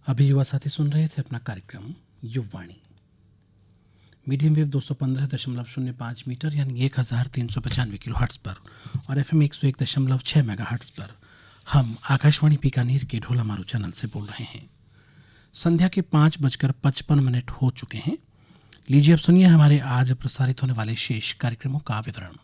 अभी युवा साथी सुन रहे थे अपना कार्यक्रम युववाणी। मीडियम वेव 215.05 मीटर यानी 1395 किलो हर्ट्ज पर और FM 101.6 मेगा हर्ट्ज पर हम आकाशवाणी बीकानेर के ढोला मारू चैनल से बोल रहे हैं। संध्या के 5:55 हो चुके हैं। लीजिए अब सुनिए हमारे आज प्रसारित होने वाले शेष कार्यक्रमों का विवरण।